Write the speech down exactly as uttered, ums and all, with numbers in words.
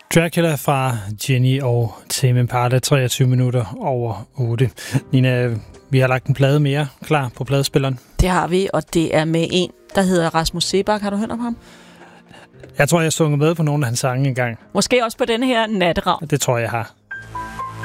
Dracula fra Jenny og Tame Impala, treogtyve minutter over otte. Nina, vi har lagt en plade mere klar på pladespilleren. Det har vi, og det er med en, der hedder Rasmus Seebach. Har du hørt om ham? Jeg tror, jeg sunget med på nogle af hans sange engang. Måske også på denne her Natteravn. Det tror jeg, jeg har.